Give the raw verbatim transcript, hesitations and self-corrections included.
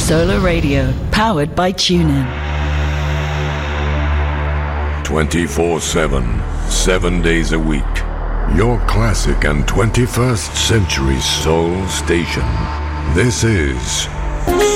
Solar Radio, powered by TuneIn. twenty-four seven, seven days a week. Your classic and twenty-first century soul station. This is